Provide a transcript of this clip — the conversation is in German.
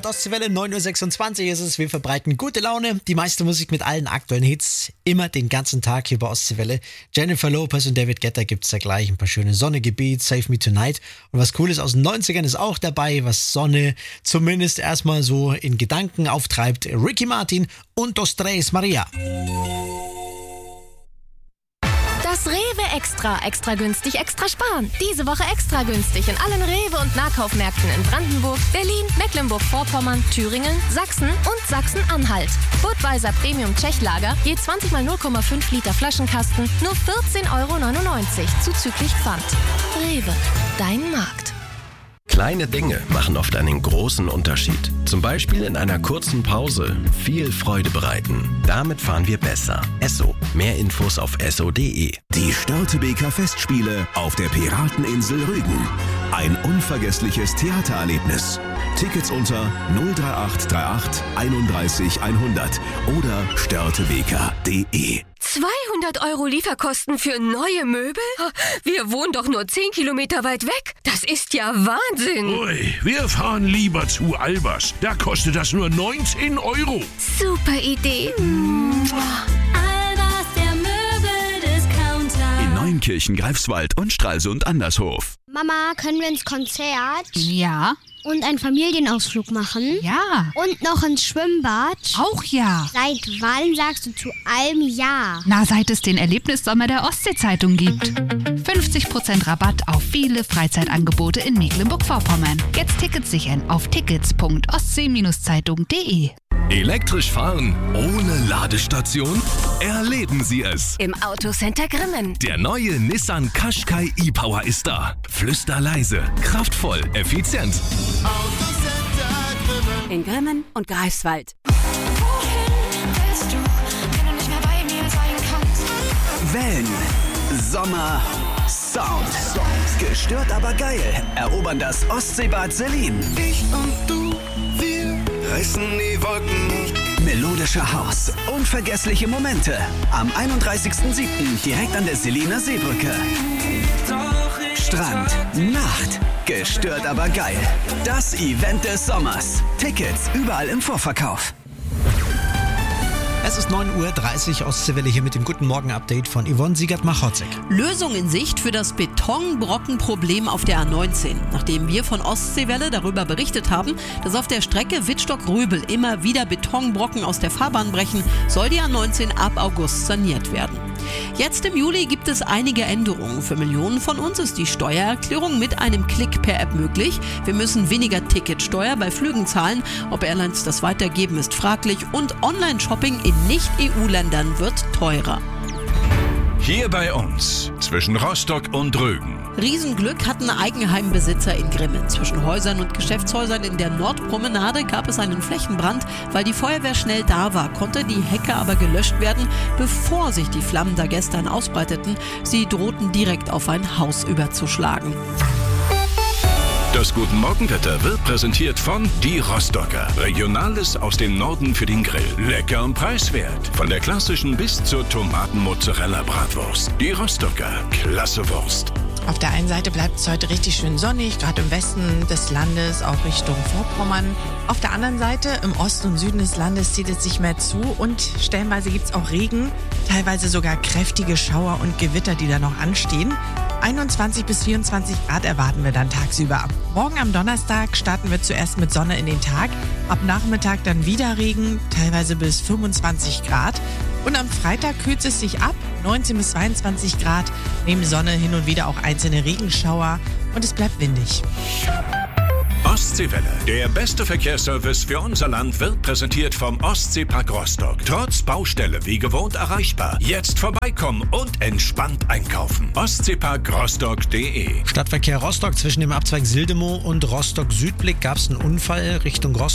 gehört, Ostseewelle, 9.26 Uhr ist es. Wir verbreiten gute Laune, die meiste Musik mit allen aktuellen Hits, immer den ganzen Tag hier bei Ostseewelle. Jennifer Lopez und David Guetta gibt's da gleich, ein paar schöne sonnige Beats, Save Me Tonight. Und was Cooles aus den 90ern ist auch dabei, was Sonne zumindest erstmal so in Gedanken auftreibt. Ricky Martin und Dos Tres Maria. Das Rewe Extra günstig, extra sparen. Diese Woche extra günstig in allen Rewe- und Nahkaufmärkten in Brandenburg, Berlin, Mecklenburg-Vorpommern, Thüringen, Sachsen und Sachsen-Anhalt. Budweiser Premium Tschechlager, je 20 mal 0,5 Liter Flaschenkasten, nur 14,99 € zuzüglich Pfand. Rewe, dein Markt. Kleine Dinge machen oft einen großen Unterschied. Zum Beispiel in einer kurzen Pause viel Freude bereiten. Damit fahren wir besser. Esso. Mehr Infos auf esso.de. Die Störtebeker Festspiele auf der Pirateninsel Rügen. Ein unvergessliches Theatererlebnis. Tickets unter 03838 31 100 oder störtebeker.de. 200 € Lieferkosten für neue Möbel? Wir wohnen doch nur 10 Kilometer weit weg. Das ist ja Wahnsinn. Ui, wir fahren lieber zu Albers. Da kostet das nur 19 €. Super Idee. Albers, der Möbeldiscounter. In Neunkirchen, Greifswald und Stralsund Andershof. Mama, können wir ins Konzert? Ja. Und einen Familienausflug machen? Ja. Und noch ins Schwimmbad? Auch ja. Seit wann sagst du zu allem Ja? Na, seit es den Erlebnissommer der Ostsee-Zeitung gibt. 50% Rabatt auf viele Freizeitangebote in Mecklenburg-Vorpommern. Jetzt Tickets sichern auf tickets.ostsee-zeitung.de. Elektrisch fahren ohne Ladestation? Erleben Sie es. Im Autocenter Grimmen. Der neue Nissan Qashqai e-Power ist da. Flüsterleise, kraftvoll, effizient. In Grimmen und Greifswald. Wellen, Sommer, Sound. Gestört aber geil. Erobern das Ostseebad Selin. Ich und du, wir reißen die Wolken. Melodischer Haus, unvergessliche Momente. Am 31.07. direkt an der Seliner Seebrücke. Strand, Nacht, gestört aber geil. Das Event des Sommers. Tickets überall im Vorverkauf. Es ist 9.30 Uhr, Ostseewelle hier mit dem Guten Morgen-Update von Yvonne Siegert-Machotzek. Lösung in Sicht für das Betonbrockenproblem auf der A19. Nachdem wir von Ostseewelle darüber berichtet haben, dass auf der Strecke Wittstock-Röbel immer wieder Betonbrocken aus der Fahrbahn brechen, soll die A19 ab August saniert werden. Jetzt im Juli gibt es einige Änderungen. Für Millionen von uns ist die Steuererklärung mit einem Klick per App möglich. Wir müssen weniger Ticketsteuer bei Flügen zahlen. Ob Airlines das weitergeben, ist fraglich. Und Online-Shopping in Nicht-EU-Ländern wird teurer. Hier bei uns, zwischen Rostock und Rügen. Riesenglück hatten Eigenheimbesitzer in Grimmen. Zwischen Häusern und Geschäftshäusern in der Nordpromenade gab es einen Flächenbrand. Weil die Feuerwehr schnell da war, konnte die Hecke aber gelöscht werden, bevor sich die Flammen da gestern ausbreiteten. Sie drohten direkt auf ein Haus überzuschlagen. Das Guten Morgenwetter wird präsentiert von Die Rostocker. Regionales aus dem Norden für den Grill. Lecker und preiswert. Von der klassischen bis zur Tomaten-Mozzarella-Bratwurst. Die Rostocker. Klasse Wurst. Auf der einen Seite bleibt es heute richtig schön sonnig, gerade im Westen des Landes, auch Richtung Vorpommern. Auf der anderen Seite, im Osten und Süden des Landes, zieht es sich mehr zu und stellenweise gibt es auch Regen, teilweise sogar kräftige Schauer und Gewitter, die da noch anstehen. 21 bis 24 Grad erwarten wir dann tagsüber. Morgen am Donnerstag starten wir zuerst mit Sonne in den Tag, ab Nachmittag dann wieder Regen, teilweise bis 25 Grad. Und am Freitag kühlt es sich ab, 19 bis 22 Grad, neben Sonne hin und wieder auch einzelne Regenschauer und es bleibt windig. Ostseewelle. Der beste Verkehrsservice für unser Land wird präsentiert vom Ostseepark Rostock. Trotz Baustelle wie gewohnt erreichbar. Jetzt vorbeikommen und entspannt einkaufen. Ostseeparkrostock.de. Stadtverkehr Rostock zwischen dem Abzweig Sildemow und Rostock Südblick gab es einen Unfall Richtung Rostock.